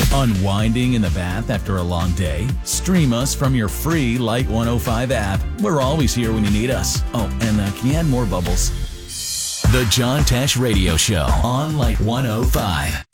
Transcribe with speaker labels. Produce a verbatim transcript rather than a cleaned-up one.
Speaker 1: Unwinding in the bath after a long day? Stream us from your free Light one oh five app. We're always here when you need us. Oh, and uh, can you add more bubbles? The John Tesh Radio Show on Light one oh five.